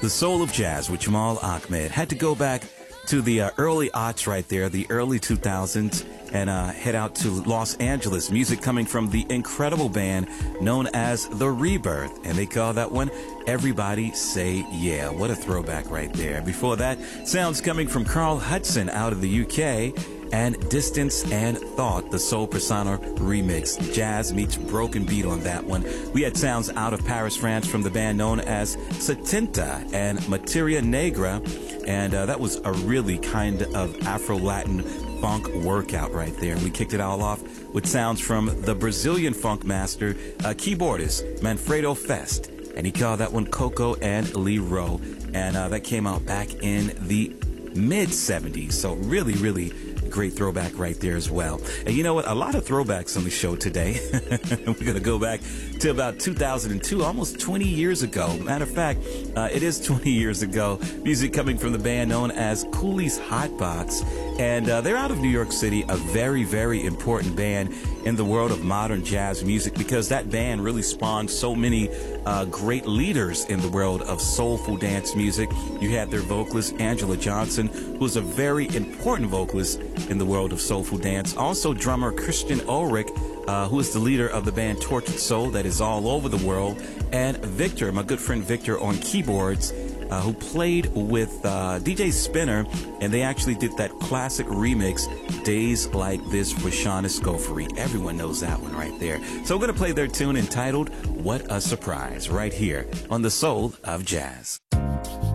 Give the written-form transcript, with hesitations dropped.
The Soul of Jazz with Jamal Ahmed. Had to go back to the early aughts right there, the early 2000s, and head out to Los Angeles. Music coming from the incredible band known as The Rebirth, and they call that one Everybody Say Yeah. What a throwback right there. Before that, sounds coming from Carl Hudson out of the UK, and Distance and Thought, the Soul Persona remix. Jazz meets broken beat on that one. We had sounds out of Paris, France from the band known as Satinta and Materia Negra, and that was a really kind of Afro-Latin funk workout right there. And we kicked it all off with sounds from the Brazilian funk master, keyboardist Manfredo Fest, and he called that one Coco and Lee Rowe, and that came out back in the mid-70s. So really, really great throwback right there as well. And you know what? A lot of throwbacks on the show today. We're going to go back to about 2002, almost 20 years ago. Matter of fact, it is 20 years ago. Music coming from the band known as Cooley's Hotbox. And they're out of New York City, a very, very important band in the world of modern jazz music, because that band really spawned so many great leaders in the world of soulful dance music. You had their vocalist, Angela Johnson, who was a very important vocalist in the world of soulful dance. Also, drummer Christian Ulrich, who is the leader of the band Tortured Soul that is all over the world, and Victor, my good friend Victor, on keyboards, who played with DJ Spinner, and they actually did that classic remix, Days Like This, for Sean Escoffery. Everyone knows that one right there. So we're going to play their tune entitled What a Surprise right here on The Soul of Jazz.